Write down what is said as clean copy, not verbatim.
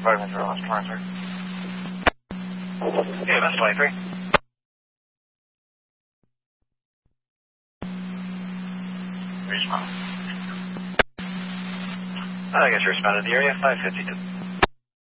5-0, that's 23. Yeah, that's 23. Respond. I guess you responded to the area, 552.